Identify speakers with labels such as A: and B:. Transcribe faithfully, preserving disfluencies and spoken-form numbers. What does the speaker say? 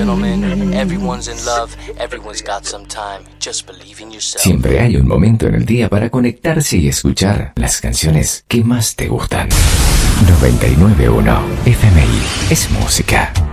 A: gentlemen, everyone's in love, everyone's got some time. Just believe in yourself.
B: Siempre hay un momento en el día para conectarse y escuchar las canciones que más te gustan. noventa y nueve punto uno F M I es música.